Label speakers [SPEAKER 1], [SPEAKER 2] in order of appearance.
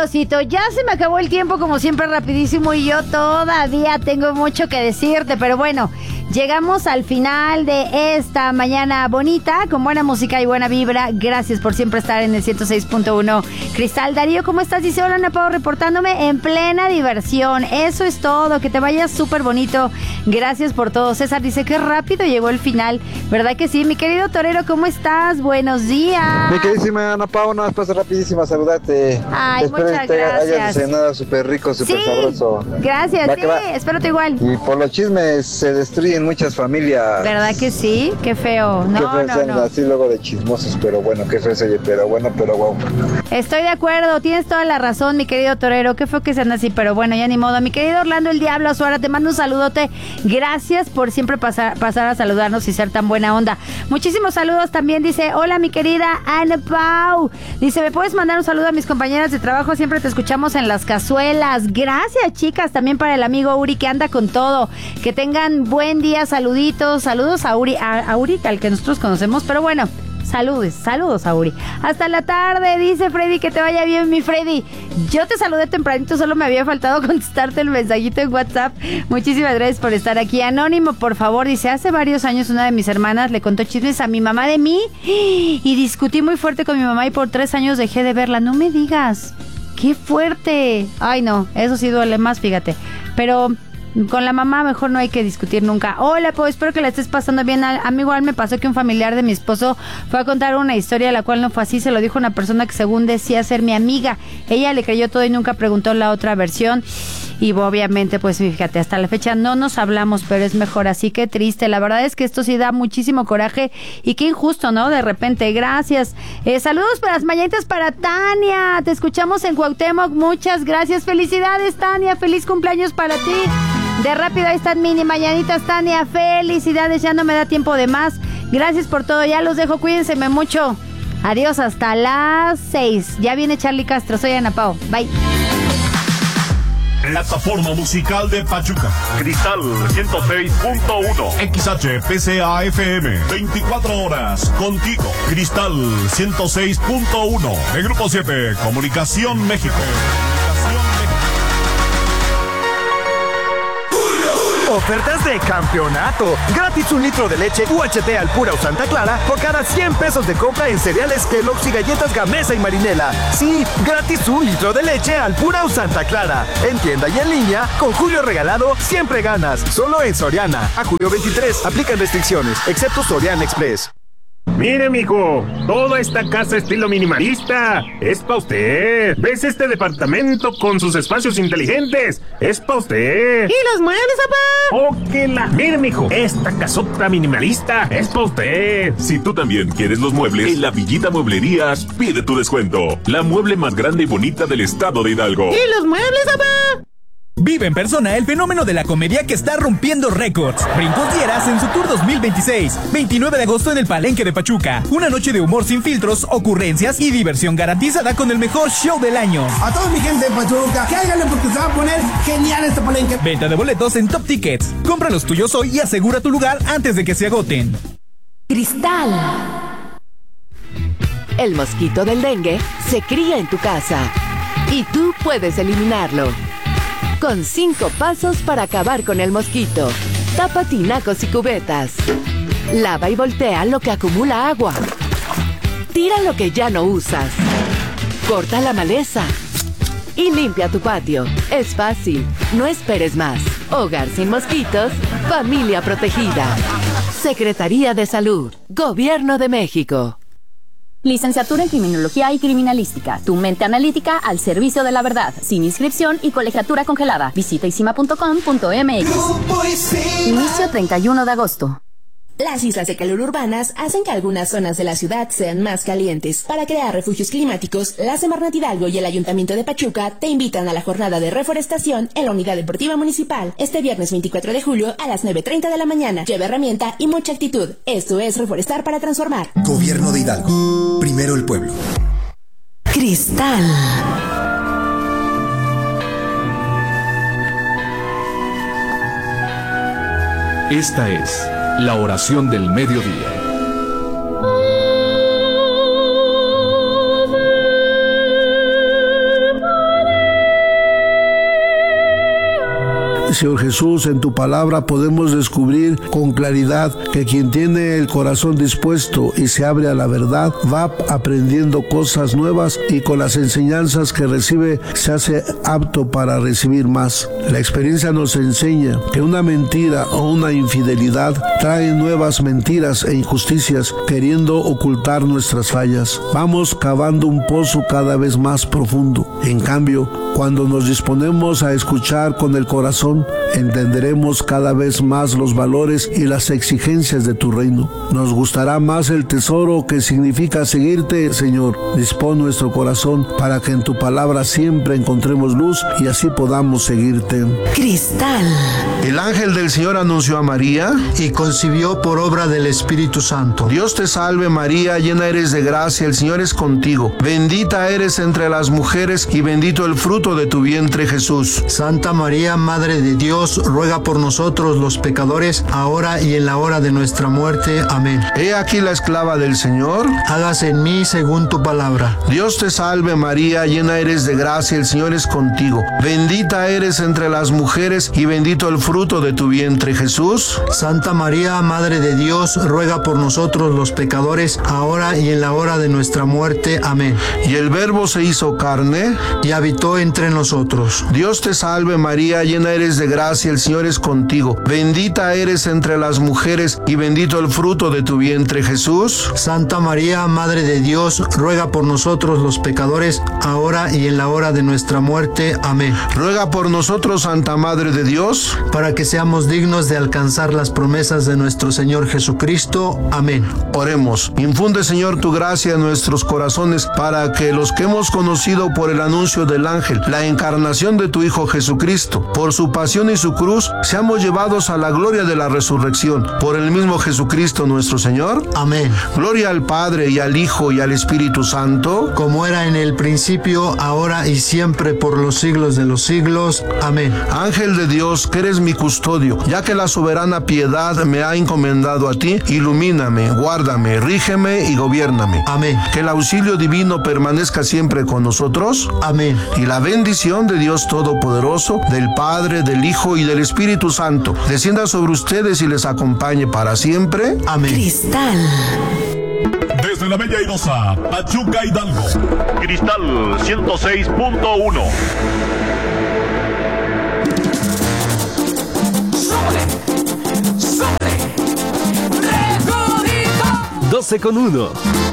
[SPEAKER 1] Osito, ya se me acabó el tiempo como siempre rapidísimo y yo todavía tengo mucho que decirte, pero bueno, llegamos al final de esta mañana bonita, con buena música y buena vibra. Gracias por siempre estar en el 106.1. Cristal Darío, ¿cómo estás? Dice, hola, Ana Pao, reportándome en plena diversión. Eso es todo, que te vayas súper bonito. Gracias por todo. César dice, qué rápido llegó el final. ¿Verdad que sí? Mi querido torero, ¿cómo estás? Buenos días.
[SPEAKER 2] Mi queridísima Ana Pao, nada más pasa rapidísima a saludarte.
[SPEAKER 1] Ay,
[SPEAKER 2] espero
[SPEAKER 1] muchas
[SPEAKER 2] que hayas
[SPEAKER 1] gracias.
[SPEAKER 2] cenado súper rico, súper sabroso.
[SPEAKER 1] Gracias, sí, espero tú igual.
[SPEAKER 2] Y por los chismes se destruyen muchas familias.
[SPEAKER 1] ¿Verdad que sí? Qué feo. No,
[SPEAKER 2] qué feo
[SPEAKER 1] no,
[SPEAKER 2] sean
[SPEAKER 1] no.
[SPEAKER 2] así luego de chismosos, pero bueno, qué feo se oye, pero bueno, pero wow.
[SPEAKER 1] Estoy de acuerdo, tienes toda la razón, mi querido torero. Qué feo que sean así, pero bueno, ya ni modo. Mi querido Orlando el Diablo Azuara, te mando un saludote. Gracias por siempre pasar a saludarnos y ser tan buena onda. Muchísimos saludos también. Dice, hola mi querida Ana Pao. Dice, ¿me puedes mandar un saludo a mis compañeras de trabajo? Siempre te escuchamos en las cazuelas. Gracias, chicas. También para el amigo Uri que anda con todo. Que tengan buen día, saluditos. Saludos a Uri, al que nosotros conocemos, pero bueno. Saludos a Uri. Hasta la tarde, dice Freddy, que te vaya bien, mi Freddy. Yo te saludé tempranito, solo me había faltado contestarte el mensajito en WhatsApp. Muchísimas gracias por estar aquí. Anónimo, por favor, dice, hace varios años una de mis hermanas le contó chismes a mi mamá de mí y discutí muy fuerte con mi mamá y por 3 años dejé de verla. No me digas. ¡Qué fuerte! Ay, no, eso sí duele más, fíjate. Pero con la mamá mejor no hay que discutir nunca. Hola, pues espero que la estés pasando bien. A mí igual me pasó que un familiar de mi esposo fue a contar una historia la cual no fue así. Se lo dijo una persona que según decía ser mi amiga. Ella le creyó todo y nunca preguntó la otra versión. Y obviamente, pues fíjate, hasta la fecha no nos hablamos, pero es mejor así. Qué triste. La verdad es que esto sí da muchísimo coraje y qué injusto, ¿no? De repente, gracias. Saludos para las mañanitas para Tania. Te escuchamos en Cuauhtémoc. Muchas gracias. Felicidades, Tania. Feliz cumpleaños para ti. De rápido, ahí están mini mañanitas, Tania. Felicidades, ya no me da tiempo de más. Gracias por todo, ya los dejo, cuídense mucho. Adiós, hasta las 6. Ya viene Charly Castro, soy Ana Pao. Bye.
[SPEAKER 3] Plataforma musical de Pachuca. Cristal 106.1. XHPCA FM. 24 horas contigo. Cristal 106.1. De Grupo 7. Comunicación México.
[SPEAKER 4] Ofertas de campeonato. Gratis 1 litro de leche UHT Alpura o Santa Clara por cada 100 pesos de compra en cereales Kellogg's y galletas Gamesa y Marinela. Sí, gratis 1 litro de leche Alpura o Santa Clara. En tienda y en línea, con Julio Regalado, siempre ganas. Solo en Soriana. A julio 23, aplican restricciones, excepto Soriana Express.
[SPEAKER 5] Mire, mijo, toda esta casa estilo minimalista es pa' usted. ¿Ves este departamento con sus espacios inteligentes? Es pa' usted.
[SPEAKER 6] ¿Y los muebles, papá?
[SPEAKER 5] ¡Oh, que la! Mire, mijo, esta casota minimalista es pa' usted.
[SPEAKER 3] Si tú también quieres los muebles, en La Villita Mueblerías pide tu descuento. La mueble más grande y bonita del estado de Hidalgo.
[SPEAKER 6] ¿Y los muebles, papá?
[SPEAKER 7] Vive en persona el fenómeno de la comedia que está rompiendo récords. Brincos Dieras en su tour 2026. 29 de agosto en el Palenque de Pachuca. Una noche de humor sin filtros, ocurrencias y diversión garantizada con el mejor show del año.
[SPEAKER 8] A toda mi gente de Pachuca, cáiganle porque se va a poner genial este Palenque.
[SPEAKER 7] Venta de boletos en Top Tickets. Compra los tuyos hoy y asegura tu lugar antes de que se agoten.
[SPEAKER 9] Cristal. El mosquito del dengue se cría en tu casa y tú puedes eliminarlo. Con 5 pasos para acabar con el mosquito. Tapa tinacos y cubetas. Lava y voltea lo que acumula agua. Tira lo que ya no usas. Corta la maleza. Y limpia tu patio. Es fácil. No esperes más. Hogar sin mosquitos. Familia protegida. Secretaría de Salud. Gobierno de México.
[SPEAKER 10] Licenciatura en Criminología y Criminalística. Tu mente analítica al servicio de la verdad. Sin inscripción y colegiatura congelada. Visita isima.com.mx. Inicio 31 de agosto.
[SPEAKER 11] Las islas de calor urbanas hacen que algunas zonas de la ciudad sean más calientes. Para crear refugios climáticos, la Semarnat Hidalgo y el Ayuntamiento de Pachuca te invitan a la jornada de reforestación en la Unidad Deportiva Municipal este viernes 24 de julio a las 9:30 de la mañana. Lleva herramienta y mucha actitud. Esto es Reforestar para Transformar.
[SPEAKER 12] Gobierno de Hidalgo. Primero el pueblo.
[SPEAKER 9] Cristal.
[SPEAKER 13] Esta es la oración del mediodía.
[SPEAKER 14] Señor Jesús, en tu palabra podemos descubrir con claridad que quien tiene el corazón dispuesto y se abre a la verdad va aprendiendo cosas nuevas y con las enseñanzas que recibe se hace apto para recibir más. La experiencia nos enseña que una mentira o una infidelidad trae nuevas mentiras e injusticias queriendo ocultar nuestras fallas. Vamos cavando un pozo cada vez más profundo. En cambio, cuando nos disponemos a escuchar con el corazón, entenderemos cada vez más los valores y las exigencias de tu reino. Nos gustará más el tesoro que significa seguirte, Señor. Dispón nuestro corazón para que en tu palabra siempre encontremos luz y así podamos seguirte.
[SPEAKER 15] Cristal.
[SPEAKER 14] El ángel del Señor anunció a María
[SPEAKER 16] y concibió por obra del Espíritu Santo.
[SPEAKER 14] Dios te salve María, llena eres de gracia, el Señor es contigo. Bendita eres entre las mujeres y bendito el fruto de tu vientre, Jesús.
[SPEAKER 16] Santa María, Madre de Dios, ruega por nosotros los pecadores, ahora y en la hora de nuestra muerte. Amén.
[SPEAKER 14] He aquí la esclava del Señor.
[SPEAKER 16] Hágase en mí según tu palabra.
[SPEAKER 14] Dios te salve María, llena eres de gracia, el Señor es contigo. Bendita eres entre las mujeres y bendito el fruto de tu vientre, Jesús.
[SPEAKER 16] Santa María, Madre de Dios, ruega por nosotros los pecadores, ahora y en la hora de nuestra muerte. Amén.
[SPEAKER 14] Y el Verbo se hizo carne
[SPEAKER 16] y habitó entre nosotros.
[SPEAKER 14] Dios te salve María, llena eres de gracia, el Señor es contigo. Bendita eres entre las mujeres y bendito el fruto de tu vientre, Jesús.
[SPEAKER 16] Santa María, Madre de Dios, ruega por nosotros los pecadores, ahora y en la hora de nuestra muerte. Amén.
[SPEAKER 14] Ruega por nosotros, Santa Madre de Dios,
[SPEAKER 16] para que seamos dignos de alcanzar las promesas de nuestro Señor Jesucristo. Amén.
[SPEAKER 14] Oremos. Infunde, Señor, tu gracia en nuestros corazones para que los que hemos conocido por el anuncio del ángel, la encarnación de tu Hijo Jesucristo, por su pasión y su cruz, seamos llevados a la gloria de la resurrección. Por el mismo Jesucristo nuestro Señor.
[SPEAKER 16] Amén.
[SPEAKER 14] Gloria al Padre y al Hijo y al Espíritu Santo,
[SPEAKER 16] como era en el principio, ahora y siempre, por los siglos de los siglos. Amén.
[SPEAKER 14] Ángel de Dios, que eres mi custodio, ya que la soberana piedad me ha encomendado a ti, ilumíname, guárdame, rígeme y gobiérname.
[SPEAKER 16] Amén.
[SPEAKER 14] Que el auxilio divino permanezca siempre con nosotros.
[SPEAKER 16] Amén.
[SPEAKER 14] Y la bendición de Dios Todopoderoso, del Padre, del Hijo y del Espíritu Santo, descienda sobre ustedes y les acompañe para siempre. Amén.
[SPEAKER 15] Cristal.
[SPEAKER 3] Desde la bella airosa Pachuca, Hidalgo.
[SPEAKER 17] Cristal 106.1.
[SPEAKER 4] 12:01.